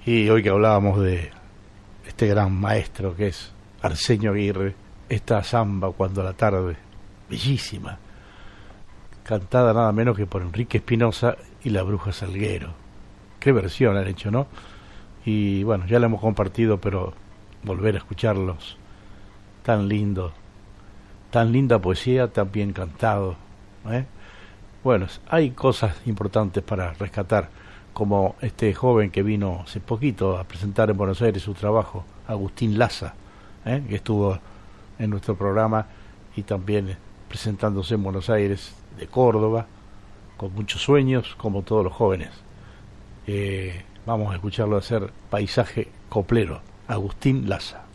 Y hoy que hablábamos de este gran maestro que es Arsenio Aguirre, esta samba Cuando a la tarde, bellísima, cantada nada menos que por Enrique Espinosa y la Bruja Salguero. Qué versión han hecho, ¿no? Y bueno, ya la hemos compartido, pero volver a escucharlos, tan lindo, tan linda poesía, tan bien cantado, ¿eh? Bueno, hay cosas importantes para rescatar, como este joven que vino hace poquito a presentar en Buenos Aires su trabajo, Agustín Laza, que estuvo en nuestro programa y también presentándose en Buenos Aires, de Córdoba, con muchos sueños, como todos los jóvenes. Vamos a escucharlo hacer Paisaje Coplero, Agustín Laza.